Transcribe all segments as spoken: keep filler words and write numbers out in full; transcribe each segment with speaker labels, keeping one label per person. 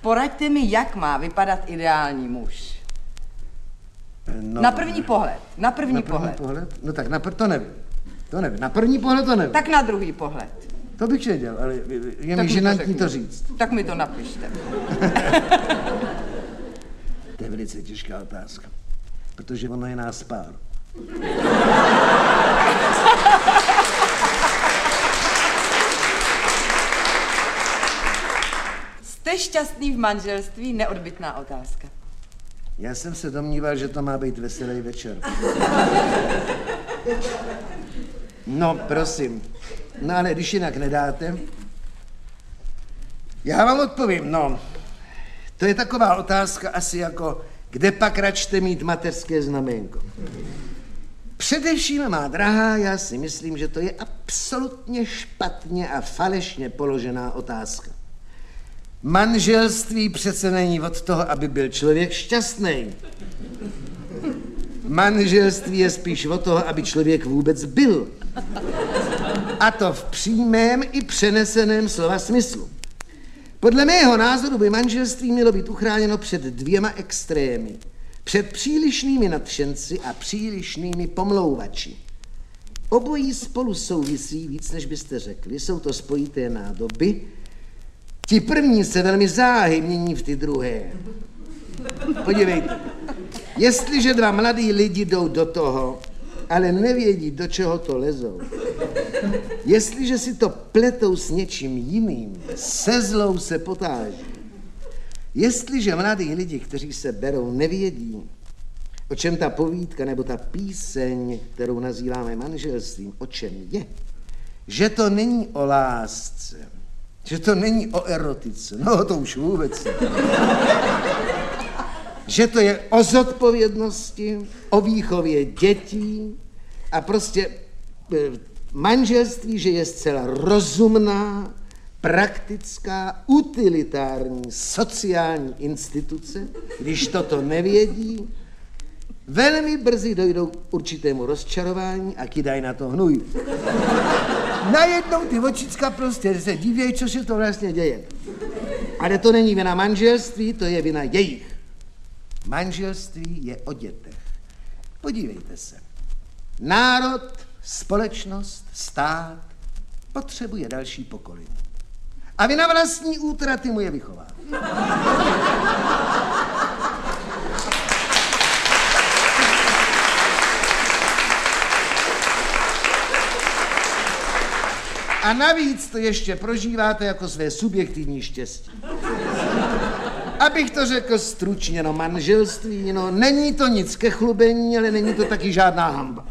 Speaker 1: Poraďte mi, jak má vypadat ideální muž.
Speaker 2: No,
Speaker 1: na první pohled. Na první,
Speaker 2: na první
Speaker 1: pohled.
Speaker 2: pohled. No tak na pr- to nevím. To nevím. Na první pohled to nevím.
Speaker 1: Tak na druhý pohled.
Speaker 2: To bych věděl, ale je
Speaker 1: Tak
Speaker 2: mi žinantní to říct.
Speaker 1: Tak mi to napište.
Speaker 2: To je velice těžká otázka, protože ono je nás pár.
Speaker 1: Jste šťastný v manželství? Neodbytná otázka.
Speaker 2: Já jsem se domníval, že to má být veselý večer. No, prosím. No ale když jinak nedáte, já vám odpovím, no. To je taková otázka asi jako, kde pak račte mít mateřské znaménko. Především, má drahá, já si myslím, že to je absolutně špatně a falešně položená otázka. Manželství přece není od toho, aby byl člověk šťastný. Manželství je spíš od toho, aby člověk vůbec byl. A to v přímém i přeneseném slova smyslu. Podle mého názoru by manželství mělo být uchráněno před dvěma extrémy. Před přílišnými nadšenci a přílišnými pomlouvači. Obojí spolu souvisí víc, než byste řekli. Jsou to spojité nádoby. Ti první se velmi záhy mění v ty druhé. Podívejte, jestliže dva mladí lidi jdou do toho, ale nevědí, do čeho to lezou, jestliže si to pletou s něčím jiným, se zlou se potáží, jestliže mladí lidi, kteří se berou, nevědí, o čem ta povídka nebo ta píseň, kterou nazýváme manželstvím, o čem je, že to není o lásce, že to není o erotice, no to už vůbec ne. Že to je o zodpovědnosti, o výchově dětí a prostě manželství, že je zcela rozumná, praktická, utilitární, sociální instituce, když toto nevědí, velmi brzy dojdou k určitému rozčarování a kydají na to hnůj. Najednou ty očička prostě se divějí, co se to vlastně děje. Ale to není vina manželství, to je vina jejich. Manželství je o dětech. Podívejte se. Národ, společnost, stát potřebuje další pokolení. A vy na vlastní útraty mu je vychováte. A navíc to ještě prožíváte jako své subjektivní štěstí. Abych to řekl stručně, no manželství, no není to nic ke chlubení, ale není to taky žádná hanba.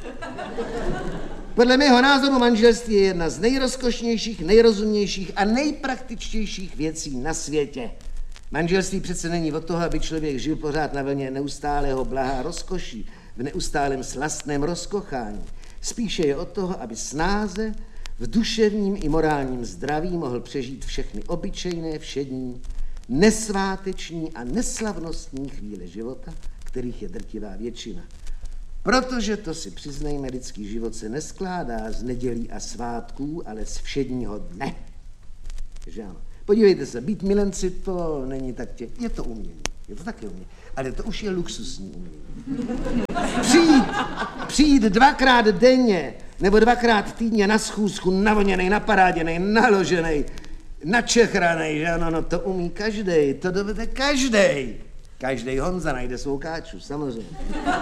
Speaker 2: Podle mého názoru manželství je jedna z nejrozkošnějších, nejrozumnějších a nejpraktičtějších věcí na světě. Manželství přece není od toho, aby člověk žil pořád na vlně neustálého blaha a rozkoší, v neustálém slastném rozkochání. Spíše je od toho, aby snáze v duševním i morálním zdraví mohl přežít všechny obyčejné, všední, nesváteční a neslavnostní chvíle života, kterých je drtivá většina. Protože to si přiznejme, lidský život se neskládá z nedělí a svátků, ale z všedního dne. Že ano? Podívejte se, být milenci to není tak tě... Je to umění, je to taky umění, ale to už je luxusní umění. Přijít, přijít dvakrát denně, nebo dvakrát týdně na schůzku, navoněnej, naparáděnej, naloženej, načechranej, že ano, no to umí každej, to dovede každej. Každej Honza najde svou káču, samozřejmě.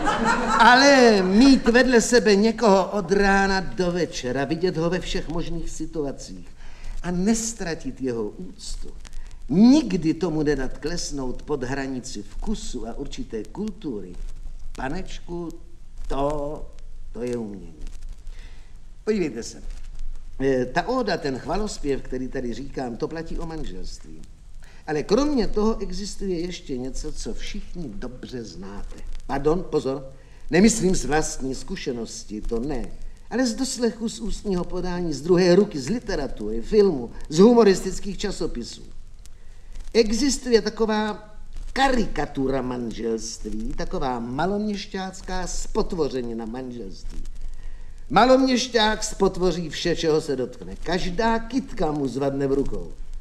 Speaker 2: Ale mít vedle sebe někoho od rána do večera, vidět ho ve všech možných situacích a nestratit jeho úctu, nikdy tomu nedat klesnout pod hranici vkusu a určité kultury, panečku, to, to je umění. Podívejte se, ta óda, ten chvalospěv, který tady říkám, to platí o manželství. Ale kromě toho existuje ještě něco, co všichni dobře znáte. Pardon, pozor, nemyslím z vlastní zkušenosti, to ne, ale z doslechu, z ústního podání, z druhé ruky, z literatury, filmu, z humoristických časopisů. Existuje taková karikatura manželství, taková maloměšťácká spotvořenina manželství. Maloměšťák spotvoří vše, čeho se dotkne. Každá kytka mu zvadne v rukou.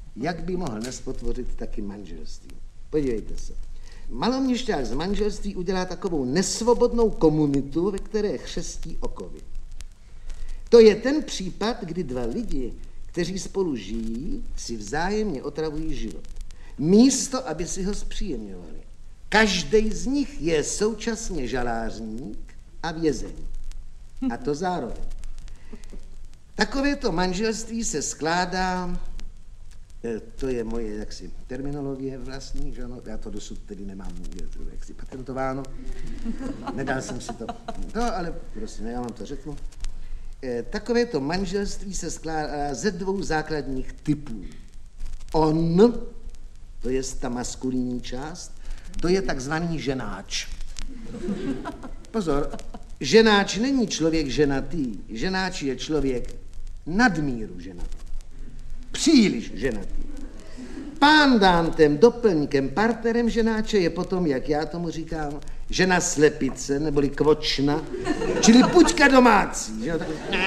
Speaker 2: jak by mohl nespotvořit taky manželství. Podívejte se. Maloměšťák z manželství udělá takovou nesvobodnou komunitu, ve které chřestí okovy. To je ten případ, kdy dva lidi, kteří spolu žijí, si vzájemně otravují život. Místo, aby si ho zpříjemňovali. Každý z nich je současně žalářník a vězeň. A to zároveň. Takovéto manželství se skládá, to je moje jaksi terminologie vlastní, že ano, já to dosud tedy nemám jaksi patentováno, nedal jsem si to, no ale prostě já vám to řeknu. Takovéto manželství se skládá ze dvou základních typů. On, to je ta maskulinní část, to je takzvaný ženáč. Pozor, ženáč není člověk ženatý, ženáč je člověk nadmíru ženatý, příliš ženatý. Pandántem, doplňkem, partnerem ženáče je potom, jak já tomu říkám, žena slepice, neboli kvočna, čili puťka domácí. Že?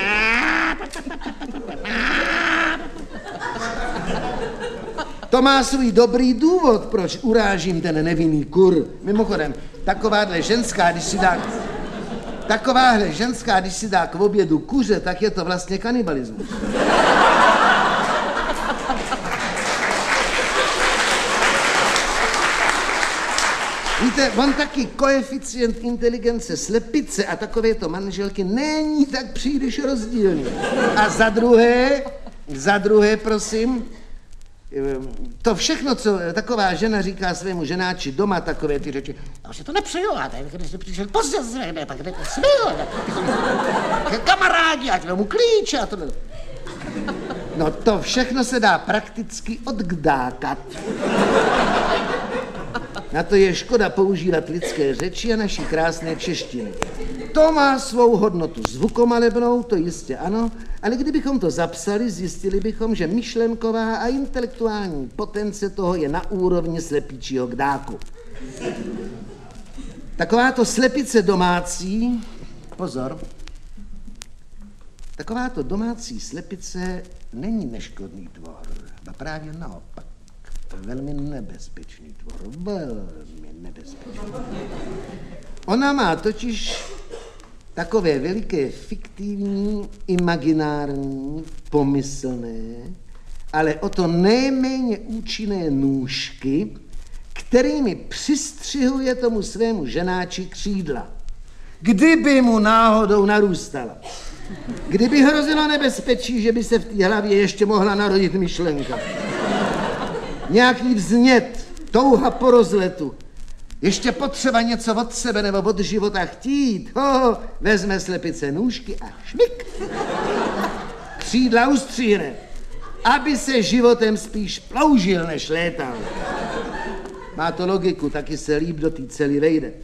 Speaker 2: To má svůj dobrý důvod, proč urážím ten nevinný kur. Mimochodem, takováhle ženská, když si dá, takováhle ženská, když si dá k obědu kuře, tak je to vlastně kanibalismus. Víte, on taky koeficient inteligence slepice a takovéto manželky není tak příliš rozdílný. A za druhé, za druhé, prosím, to všechno, co taková žena říká svému ženáči doma, takové ty řeči, já si to nepřeju, a když jsi přišel pozdě, tak smil, kamarádi, ať mu klíče a to. No to všechno se dá prakticky odgdákat. Na to je škoda používat lidské řeči a naší krásné češtiny. To má svou hodnotu zvukomalebnou, to jistě ano, ale kdybychom to zapsali, zjistili bychom, že myšlenková a intelektuální potence toho je na úrovni slepíčího kdáku. Takováto slepice domácí, pozor, takováto domácí slepice není neškodný tvor, a právě naopak. Velmi nebezpečný tvor, velmi nebezpečný. Ona má totiž takové veliké fiktivní, imaginární, pomyslné, ale o to nejméně účinné nůžky, kterými přistřihuje tomu svému ženáči křídla. Kdyby mu náhodou narůstala. Kdyby hrozilo nebezpečí, že by se v té hlavě ještě mohla narodit myšlenka. Nějaký vznět, touha po rozletu, ještě potřeba něco od sebe nebo od života chtít, ho, vezme slepice nůžky a šmik. Křídla ustříhne, aby se životem spíš ploužil, než létal. Má to logiku, taky se líp do té cely vejde.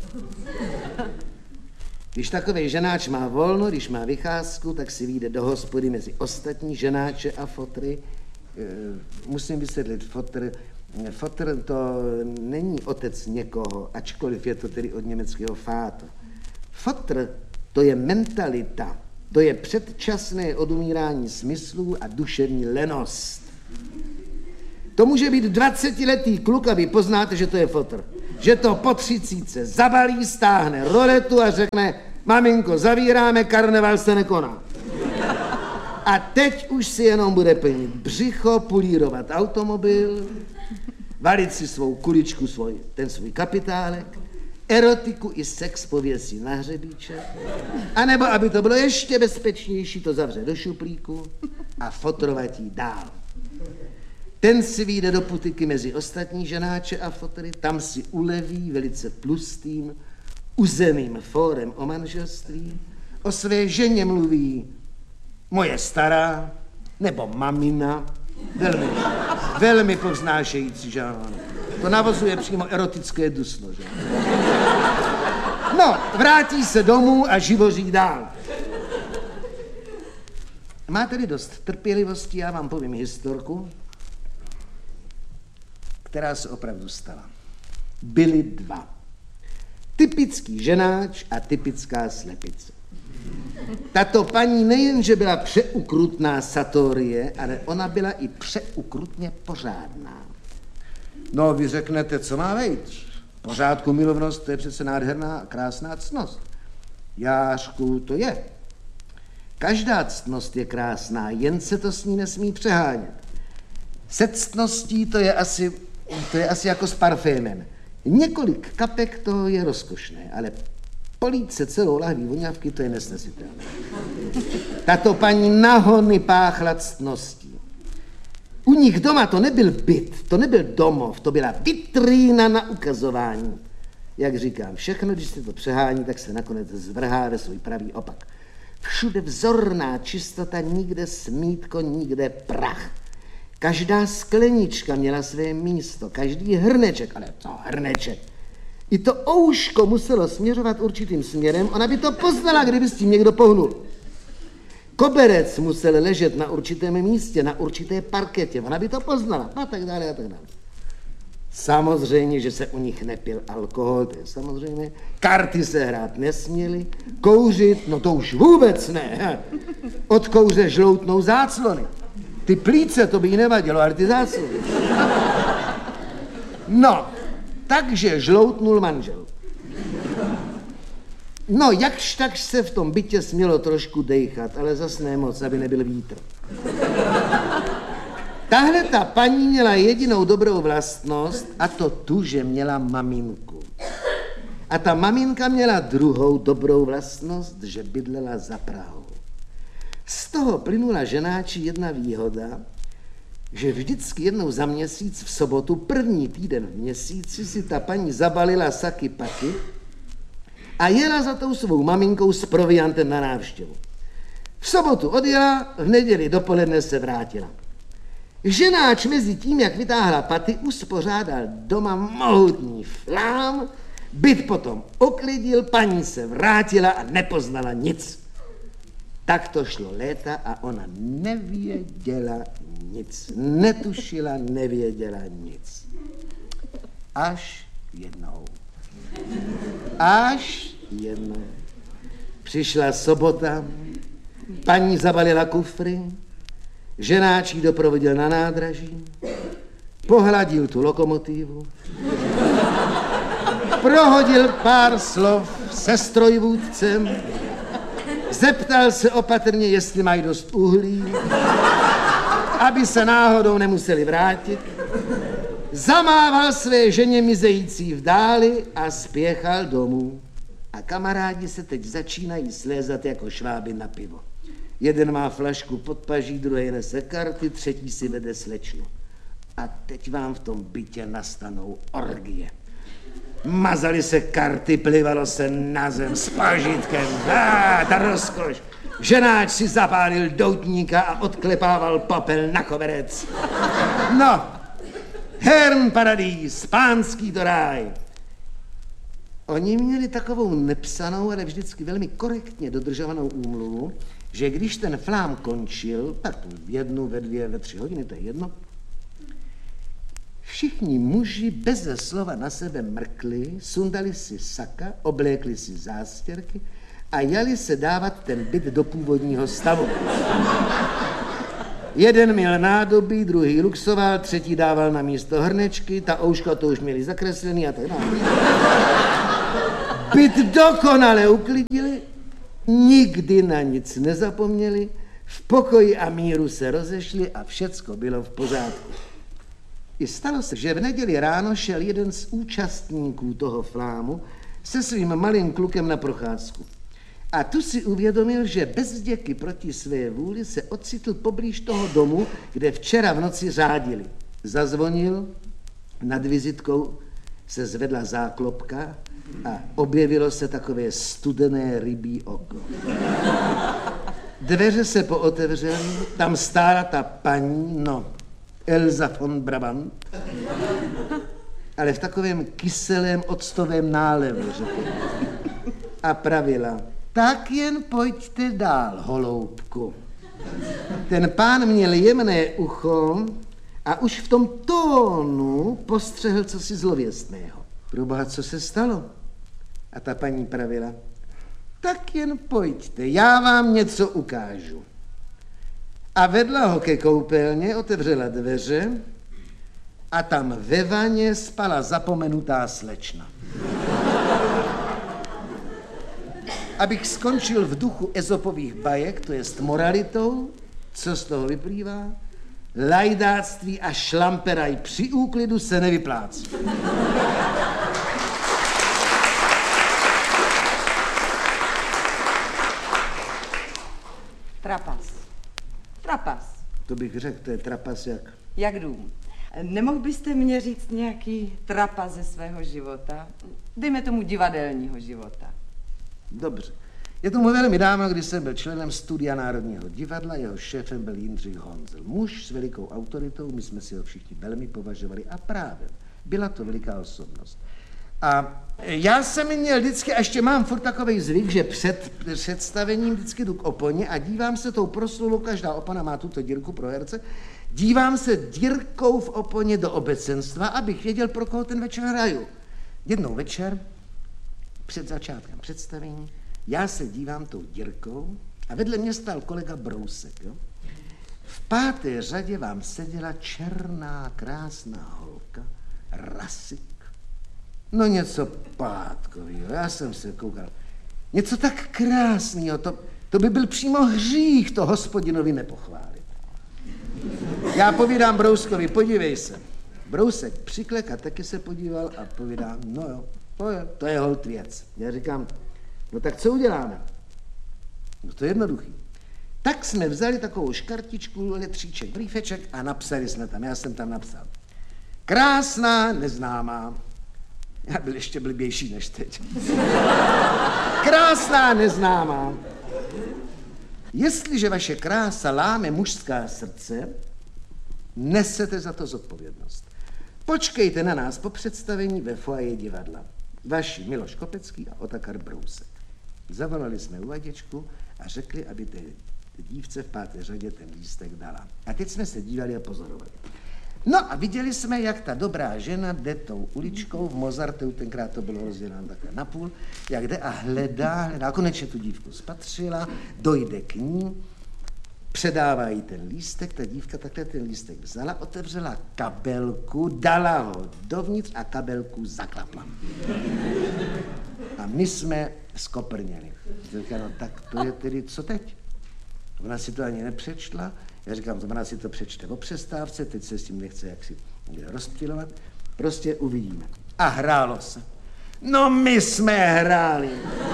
Speaker 2: Když takovej ženáč má volno, když má vycházku, tak si vyjde do hospody mezi ostatní ženáče a fotry. Musím vysvětlit, fotr, fotr to není otec někoho, ačkoliv je to tedy od německého fáto. Fotr to je mentalita, to je předčasné odumírání smyslů a duševní lenost. To může být dvacetiletý kluk a vy poznáte, že to je fotr. Že to po třicítce zabalí, stáhne roletu a řekne, maminko, zavíráme, karneval se nekoná. A teď už si jenom bude plnit břicho, pulírovat automobil, valit si svou kuličku, svoj, ten svůj kapitálek, erotiku i sex pověsí na hřebíček, anebo, aby to bylo ještě bezpečnější, to zavře do šuplíku a fotrovat jí dál. Ten si vyjde do putiky mezi ostatní ženáče a fotry, tam si uleví velice tlustým, uzemným fórem o manželství, o své ženě mluví moje stará, nebo mamina, velmi, velmi povznášející, že ano. To navozuje přímo erotické dusno, že no, vrátí se domů a živoří dál. Máte-li dost trpělivosti, já vám povím historku, která se opravdu stala. Byli dva. Typický ženáč a typická slepice. Tato paní nejenže byla přeukrutná satorie, ale ona byla i přeukrutně pořádná. No, vy řeknete, co má vejít? V pořádku milovnost, to je přece nádherná, krásná ctnost. Jářku, to je. Každá ctnost je krásná, jen se to s ní nesmí přehánět. Se ctností to je asi, to je asi jako s parfémem. Několik kapek to je rozkošné, ale polít se celou lahví voňavky, to je nesnesitelné. Tato paní nahony páchla ctností. U nich doma to nebyl byt, to nebyl domov, to byla vitrína na ukazování. Jak říkám, všechno, když se to přehání, tak se nakonec zvrhá ve svůj pravý opak. Všude vzorná čistota, nikde smítko, nikde prach. Každá sklenička měla své místo, každý hrneček, ale co hrneček? I to ouško muselo směřovat určitým směrem, ona by to poznala, kdyby s tím někdo pohnul. Koberec musel ležet na určitém místě, na určité parketě, ona by to poznala, a tak dále, a tak dále. Samozřejmě, že se u nich nepil alkohol, to je samozřejmě. Karty se hrát nesměly, kouřit, no to už vůbec ne. Od kouře žloutnou záclony. Ty plíce, to by jí nevadilo, ale ty záclony. No, takže žloutnul manžel. No, jakž takž se v tom bytě smělo trošku dejchat, ale zas ne moc, aby nebyl vítr. Tahle ta paní měla jedinou dobrou vlastnost, a to tu, že měla maminku. A ta maminka měla druhou dobrou vlastnost, že bydlela za Prahou. Z toho plynula ženáči jedna výhoda, že vždycky jednou za měsíc v sobotu, první týden v měsíci, si ta paní zabalila saky paky a jela za tou svou maminkou s proviantem na návštěvu. V sobotu odjela, v neděli dopoledne se vrátila. Ženáč mezi tím, jak vytáhla paty, uspořádal doma mohutný flám, byt potom uklidil, paní se vrátila a nepoznala nic. Tak to šlo léta a ona nevěděla nic, netušila, nevěděla nic. Až jednou. Až jednou. Přišla sobota, paní zabalila kufry, ženáč jí doprovodil na nádraží, pohladil tu lokomotivu, prohodil pár slov se strojvůdcem, zeptal se opatrně, jestli mají dost uhlí, aby se náhodou nemuseli vrátit, zamával své ženě mizející v dáli a spěchal domů. A kamarádi se teď začínají slézat jako šváby na pivo. Jeden má flašku pod paží, druhý nese karty, třetí si vede slečnu. A teď vám v tom bytě nastanou orgie. Mazali se karty, plivalo se na zem s pažitkem. Ah, ta rozkoš. Ženáč si zapálil doutníka a odklepával popel na koberec. No, hern paradís, pánský to ráj. Oni měli takovou nepsanou, ale vždycky velmi korektně dodržovanou úmluvu, že když ten flám končil, tak v jednu, ve dvě, ve tři hodiny, to je jedno, všichni muži beze slova na sebe mrkli, sundali si saka, oblékli si zástěrky a jeli se dávat ten byt do původního stavu. Jeden měl nádobí, druhý luxoval, třetí dával na místo hrnečky, ta ouška to už měli zakreslený a tak dále. Byt dokonale uklidili, nikdy na nic nezapomněli, v pokoji a míru se rozešli a všecko bylo v pořádku. I stalo se, že v neděli ráno šel jeden z účastníků toho flámu se svým malým klukem na procházku. A tu si uvědomil, že bez děky proti své vůli se ocitl poblíž toho domu, kde včera v noci řádili. Zazvonil, nad vizitkou se zvedla záklopka a objevilo se takové studené rybí oko. Dveře se pootevřely, tam stála ta paní, no, Elza von Brabant, ale v takovém kyselém octovém nálevu, řekl. A pravila, tak jen pojďte dál, holoubku. Ten pán měl jemné ucho a už v tom tónu postřehl cosi zlověstného. Proboha, co se stalo? A ta paní pravila, Tak jen pojďte, já vám něco ukážu. A vedla ho ke koupelně, otevřela dveře a tam ve vaně spala zapomenutá slečna. Abych skončil v duchu Ezopových bajek, to jest moralitou, co z toho vyplývá? Lajdáctví a šlamperaj při úklidu se nevyplácí.
Speaker 1: Trapas. Trapas.
Speaker 2: To bych řekl, to je trapas jak...
Speaker 1: Jak dům. Nemohl byste mě říct nějaký trapas ze svého života? Dejme tomu divadelního života.
Speaker 2: Dobře. Je tomu velmi dávno, když jsem byl členem Studia Národního divadla, jeho šéfem byl Jindřich Honzel. Muž s velikou autoritou, my jsme si ho všichni velmi považovali a právě. Byla to veliká osobnost. A já jsem měl vždycky, a ještě mám furt takovej zvyk, že před představením vždycky jdu k oponě a dívám se tou proslulou, každá opona má tuto dírku pro herce, dívám se dírkou v oponě do obecenstva, abych věděl, pro koho ten večer hraju. Jednou večer, před začátkem představení, já se dívám tou dírkou a vedle mě stál kolega Brousek. Jo? V páté řadě vám seděla černá, krásná holka, rasik. No něco pátkovýho, já jsem se koukal. Něco tak krásného, to, to by byl přímo hřích to hospodinovi nepochválit. Já povídám Brouskovi, podívej se. Brousek přiklek a taky se podíval a povídá, no jo, to je, to je holt věc. Já říkám, no tak co uděláme? No to je jednoduchý. Tak jsme vzali takovou škartičku, letříček, brýfeček a napsali jsme tam, já jsem tam napsal. Krásná, neznámá. Já byl ještě blbější než teď. Krásná, neznámá. Jestliže vaše krása láme mužská srdce, nesete za to zodpovědnost. Počkejte na nás po představení ve foaje divadla. Vaši Miloš Kopecký a Otakar Brousek. Zavolali jsme uvaděčku a řekli, aby té dívce v páté řadě ten lístek dala. A teď jsme se dívali a pozorovali. No a viděli jsme, jak ta dobrá žena jde tou uličkou v Mozarteu, tenkrát to bylo rozděláno takhle na půl, jak jde a hledá, hledá, konečně tu dívku spatřila, dojde k ní, předává jí ten lístek, ta dívka takhle ten lístek vzala, otevřela kabelku, dala ho dovnitř a kabelku zaklapla. A my jsme skoprněli. Říká, no tak to je tedy co teď? Ona si to ani nepřečtla. Já říkám, ona si to přečte o přestávce, teď se s tím nechce jaksi rozptilovat. Prostě uvidíme. A hrálo se. No my jsme hráli.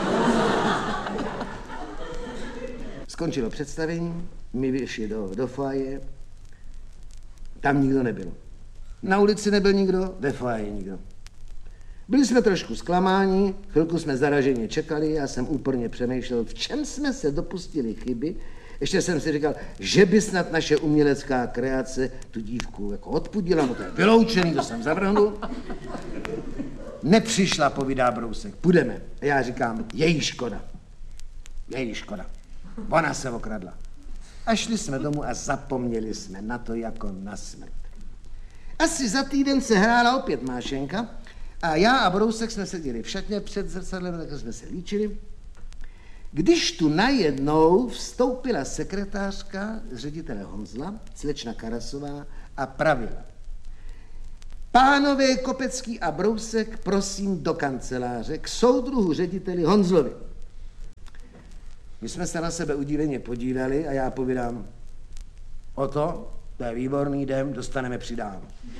Speaker 2: Skončilo představení, my vyšli do, do foaje, tam nikdo nebyl. Na ulici nebyl nikdo, ve foaje nikdo. Byli jsme trošku zklamáni, chvilku jsme zaraženě čekali, já jsem úporně přemýšlel, v čem jsme se dopustili chyby. Ještě jsem si říkal, že by snad naše umělecká kreace tu dívku jako odpudila, no to je vyloučený, to jsem zavrhnul. Nepřišla, povídá Brousek, půjdeme. A já říkám, její škoda, její škoda, ona se okradla. A šli jsme domů a zapomněli jsme na to jako na smrt. Asi za týden se hrála opět Mášenka a já a Brousek jsme seděli v šatně před zrcadlem, tak jsme se líčili. Když tu najednou vstoupila sekretářka ředitele Honzla, slečna Karasová, a pravila. Pánové Kopecký a Brousek, prosím do kanceláře k soudruhu řediteli Honzlovi. My jsme se na sebe udíleně podívali a já povídám, o to, to je výborný, den, dostaneme přidáno.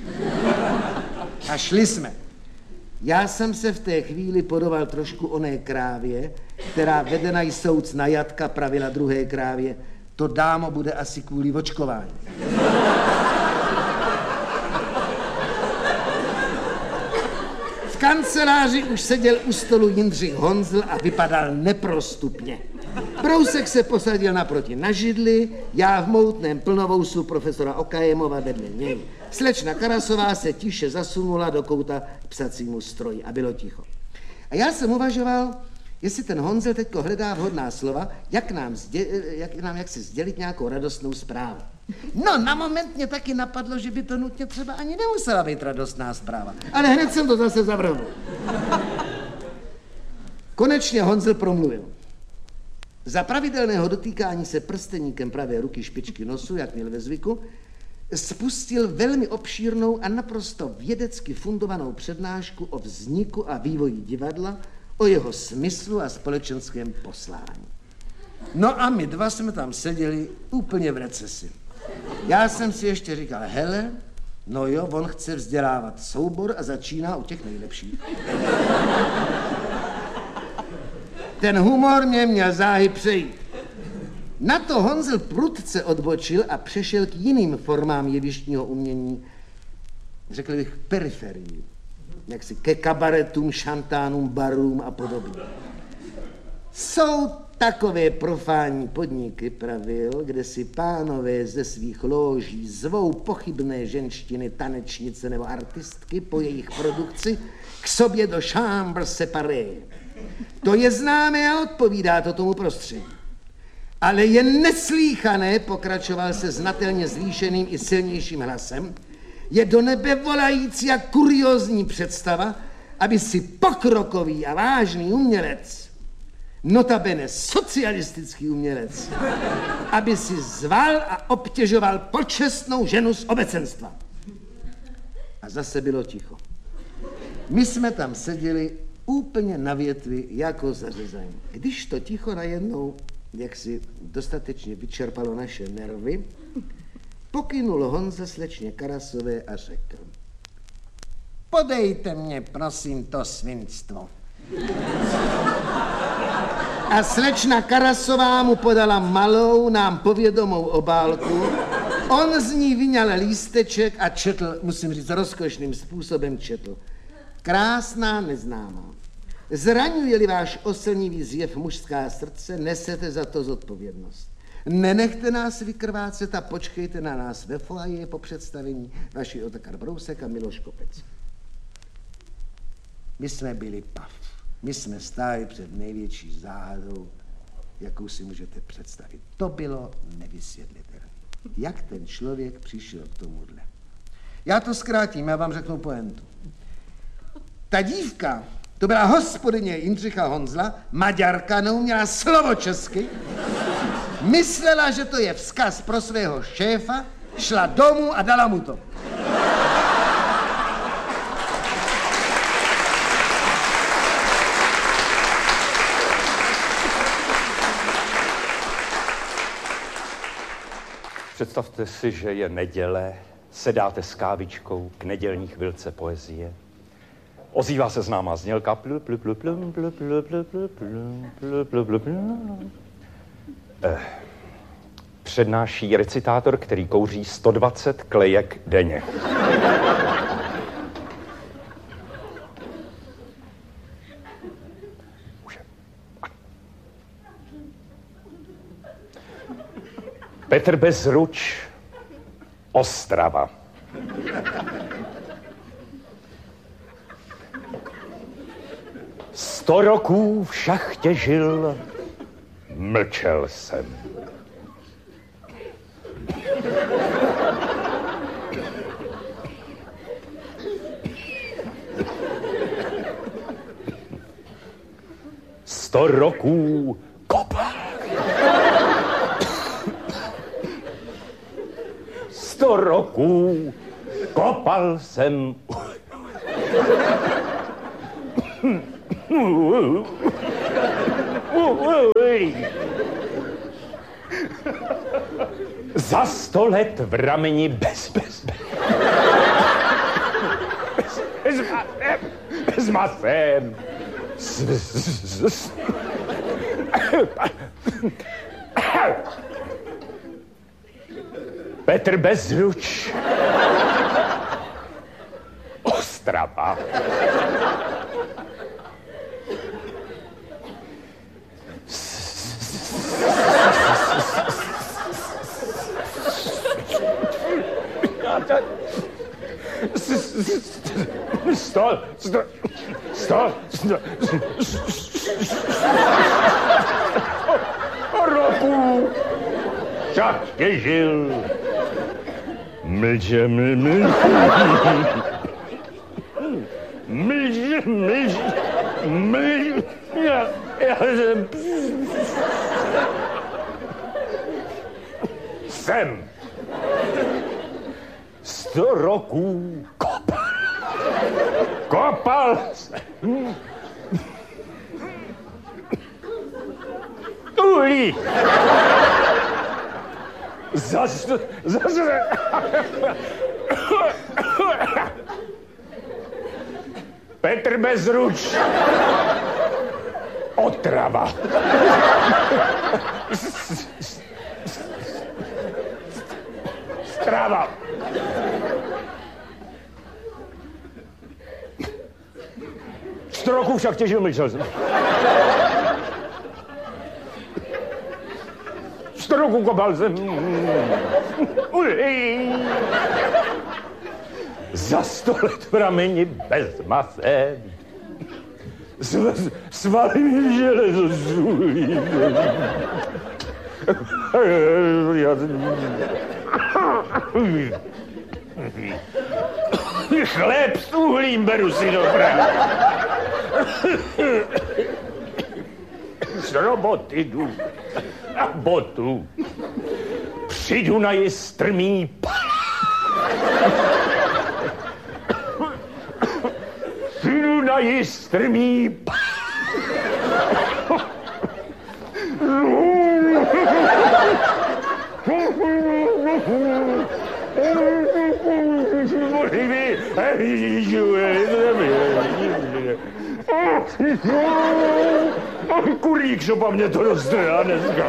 Speaker 2: A šli jsme. Já jsem se v té chvíli podobal trošku oné krávě, která vedena jsouc na jatka pravila druhé krávě, to dámo bude asi kvůli očkování. V kanceláři už seděl u stolu Jindřich Honzl a vypadal neprostupně. Brousek se posadil naproti na židli, já v moutném plnovousu profesora Okajemova vedle něj. Slečna Karasová se tiše zasunula do kouta k psacímu stroji a bylo ticho. A já jsem uvažoval, jestli ten Honzel teďko hledá vhodná slova, jak nám, sděl, jak nám jak si sdělit nějakou radostnou zprávu. No, na moment mě taky napadlo, že by to nutně třeba ani nemusela být radostná zpráva. Ale hned jsem to zase zavrhnul. Konečně Honzel promluvil. Za pravidelného dotýkání se prsteníkem pravé ruky špičky nosu, jak měl ve zvyku, spustil velmi obšírnou a naprosto vědecky fundovanou přednášku o vzniku a vývoji divadla, o jeho smyslu a společenském poslání. No a my dva jsme tam seděli úplně v recesi. Já jsem si ještě říkal, hele, no jo, on chce vzdělávat soubor a začíná u těch nejlepších. Ten humor mě měl záhy přejít. Na to Honzel prudce odbočil a přešel k jiným formám jevištního umění, řekl bych periferii, jaksi ke kabaretům, šantánům, barům a podobně. Jsou takové profánní podniky, pravil, kde si pánové ze svých lóží zvou pochybné ženštiny, tanečnice nebo artistky po jejich produkci k sobě do chambre séparée. To je známé a odpovídá to tomu prostředí. Ale je neslýchané, pokračoval se znatelně zvýšeným i silnějším hlasem, je do nebe volající a kuriózní představa, aby si pokrokový a vážný umělec, notabene socialistický umělec, aby si zval a obtěžoval počestnou ženu z obecenstva. A zase bylo ticho. My jsme tam seděli úplně na větvi jako zařezaní. Když to ticho najednou jaksi dostatečně vyčerpalo naše nervy, pokynul Honza slečně Karasové a řekl: podejte mě, prosím, to svinstvo. A slečna Karasová mu podala malou, nám povědomou obálku. On z ní vyňal lísteček a četl, musím říct, rozkošným způsobem četl. Krásná neznámá. Zraňuje-li váš oslnivý zjev mužská srdce, nesete za to zodpovědnost. Nenechte nás vykrvácet a počkejte na nás ve foaje po představení vaši Otakar Brousek a Miloš Kopec. My jsme byli pav. My jsme stáli před největší záhadou, jakou si můžete představit. To bylo nevysvětlitelné. Jak ten člověk přišel k tomuhle? Já to zkrátím, já vám řeknu pointu. Ta dívka, to byla hospodyně Jindřicha Honzla, Maďarka, neuměla slovo česky, myslela, že to je vzkaz pro svého šéfa, šla domů a dala mu to.
Speaker 3: Představte si, že je neděle, sedáte s kávičkou k nedělní chvilce poezie. Ozývá se známá znělka. Přednáší recitátor, který kouří sto dvacet klejek denně. Petr Bezruč, Ostrava. Sto roků v šachtě žil, mlčel jsem. Sto roků kopal. Sto roků kopal jsem. Za sto let v rameni bez, bez, bez. Bez, bez, bez masem. S, s, s. Petr Bezruč, Ostrava. Stol, stol, stol, stol. O roku šachtě žil. Mlče, mlče, mlče, mlče, mlče, já, já jsem... jsem sto roků kopal. Kopal jsem. Uhlí. Zas, zas, Petr Bezruč. Otrava. Strava. Sto roků však těžil mlčel jsem. Sto roků kopal jsem. Za sto let prameni bez masem. Svaly mi železo zůlí. Chléb s uhlím beru si do práce. Z roboty jdu a botu. Přijdu na jistrmý Přijdu na jistrmý Kurík, šopa mě to roztrhá dneska.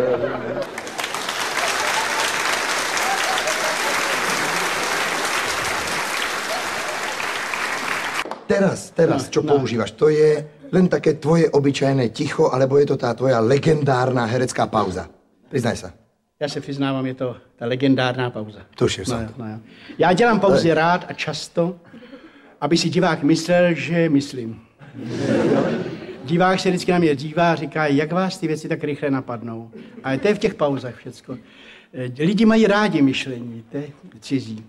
Speaker 4: Teraz, teraz, čo no, používaš, to je len také tvoje obyčajné ticho, alebo je to tá tvoja legendárna herecká pauza? Priznaj sa.
Speaker 5: Já se přiznávám, je to ta legendárná pauza.
Speaker 4: Tuším
Speaker 5: no,
Speaker 4: jsem.
Speaker 5: No, no. Já dělám pauzy Ale... rád a často, aby si divák myslel, že myslím. Divák se vždycky na mě dívá a říká, jak vás ty věci tak rychle napadnou. A to je v těch pauzách všecko. Lidi mají rádi myšlení, to je cizí.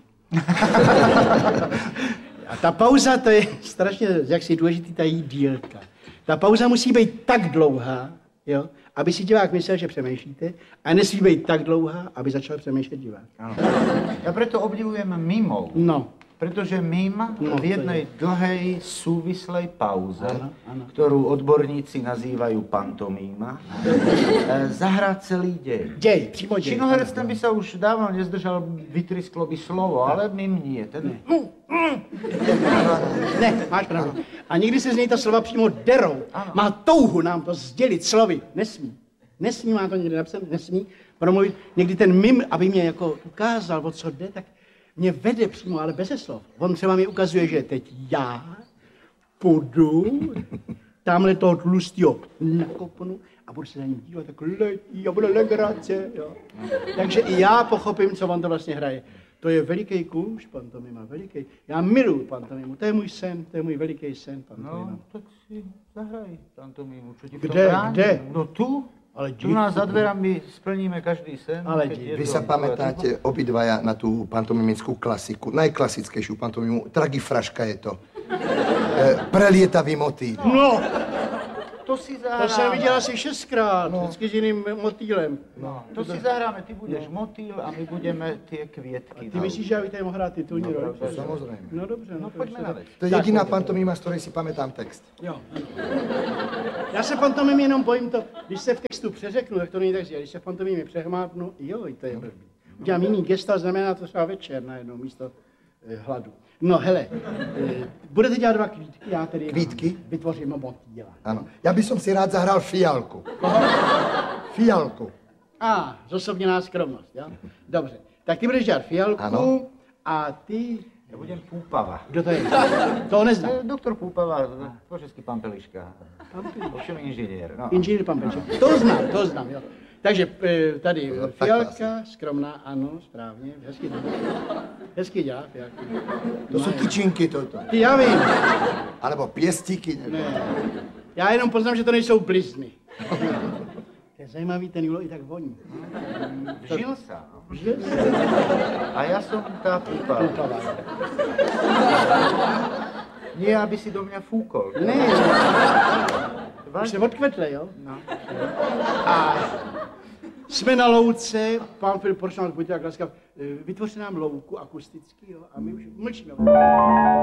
Speaker 5: A ta pauza, to je strašně, jak si důležitý, ta její dílka. Ta pauza musí být tak dlouhá, jo, aby si divák myslel, že přemýšlíte, a nesmí být tak dlouhá, aby začal přemýšlet divák.
Speaker 6: Ano. Ja preto obdivujem mimov.
Speaker 5: No.
Speaker 6: Pretože mim
Speaker 5: no,
Speaker 6: v jednej dlhej, súvislej pauze,
Speaker 5: ano, ano.
Speaker 6: ktorú odborníci nazývajú pantomíma, zahrá celý dej.
Speaker 5: Dej, přímo dej.
Speaker 6: Činoherec ten by sa už dávno nezdržal, vytrisklo by slovo, ale mim nie. Ten...
Speaker 5: Ne, máš pravdu. A někdy se z něj ta slova přímo derou.
Speaker 6: Ano.
Speaker 5: Má touhu nám to sdělit slovy. Nesmí. Nesmí, má to někdy napsat, nesmí promluvit. Někdy ten mim, aby mě jako ukázal, o co jde, tak mě vede přímo, ale beze slov. On třeba mi ukazuje, že teď já půjdu tamhle toho tlustýho nakopnu a budu se na ní dívat, tak letí a bude legrace. Jo. Takže i já pochopím, co on to vlastně hraje. To je veliký kůž, pantomima, veliký. Já miluji pantomimu, to je můj sen, to je můj veliký sen, pantomima.
Speaker 6: No, tak si zahraj pantomimu, čo ti v tom
Speaker 5: Kde,
Speaker 6: bráni?
Speaker 5: kde?
Speaker 6: No tu.
Speaker 5: Ale
Speaker 6: tu nás za dverami splníme každý sen.
Speaker 5: Ale
Speaker 4: Vy sa pamätáte obidvaja na tú pantomimickú klasiku, najklasickejšiu pantomimu, Tragifraška je to. E, prelietavý motýl.
Speaker 5: No!
Speaker 6: To si zahráme.
Speaker 5: To jsem viděl asi šestkrát, no. Vždycky s jiným motýlem.
Speaker 6: No, to si zahráme, ty budeš no. motýl a my budeme tie květky.
Speaker 5: A ty myslíš, že já bych tady mohl hrát titulní
Speaker 6: no,
Speaker 5: roli?
Speaker 4: Samozrejme.
Speaker 5: No dobře, no,
Speaker 6: no pojďme na vec.
Speaker 4: To je jediná pantomima, z ktorej si pamätám text.
Speaker 5: Jo. Já se pantomim jenom bojím to, když se v textu přeřeknu, tak to není tak zjel. Když se v pantomimě přehmátnu, jo, to je blbý. Udělám jiný gesta, znamená to třeba večer najednou místo eh, hladu. No hele, eh, budete dělat dva kvítky, já tedy
Speaker 4: Kvítky?
Speaker 5: vytvořím motýla.
Speaker 4: Áno. Ja by som si rád zahral Fialku. Fialku.
Speaker 5: A, zosobněná skromnost, jo? Dobře. Tak ty budeš dělat Fialku
Speaker 4: ano.
Speaker 5: A ty...
Speaker 6: Ja budem Púpava.
Speaker 5: Kdo to je? To neznám.
Speaker 6: Doktor Púpava, po česky Pampeliška. Ovšem inžinier. No.
Speaker 5: Inženýr Pampeliška. To znám, to znám, jo. Takže tady Fialka, skromná, ano, správně, hezky dělá. Hezky dělá Fialku.
Speaker 4: To sú tyčinky toto.
Speaker 5: Ty, já vím.
Speaker 4: Alebo piestíky.
Speaker 5: Ne. Já jenom poznám, že to nejsou blizny. To je zajímavý, ten Julo i tak voní.
Speaker 6: Žil sa.
Speaker 5: Žil sa.
Speaker 6: A ja som tá Púpava. Nie, aby si do mňa fúkol.
Speaker 5: Ne. Už se odkvetle, jo?
Speaker 6: No.
Speaker 5: A jsme na louce, pán Filip Poršman, buďte tak laskav, vytvořte nám louku akusticky, jo, a my už mlčíme.